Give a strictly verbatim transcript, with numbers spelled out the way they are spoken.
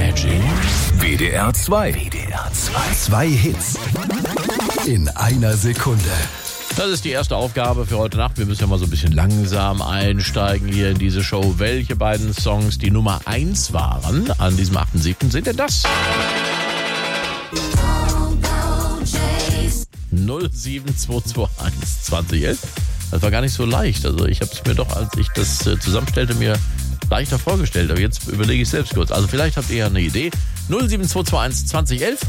Magic. W D R zwei. W D R zwei. Zwei Hits in einer Sekunde. Das ist die erste Aufgabe für heute Nacht. Wir müssen ja mal so ein bisschen langsam einsteigen hier in diese Show. Welche beiden Songs die Nummer eins waren an diesem achten siebten sind denn das? null sieben zwei zwei eins zwanzig elf. Das war gar nicht so leicht. Also ich habe es mir doch, als ich das äh, zusammenstellte, mir leichter vorgestellt. Aber jetzt überlege ich selbst kurz. Also vielleicht habt ihr ja eine Idee. null sieben zwei zwei eins zwanzig elf.